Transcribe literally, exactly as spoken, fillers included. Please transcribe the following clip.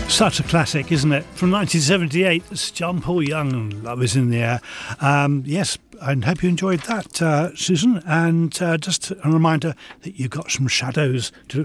Such a classic, isn't it? From nineteen seventy-eight, it's John Paul Young and Love Is in the Air. Um, yes, I hope you enjoyed that, uh, Susan. And uh, just a reminder that you've got some shadows to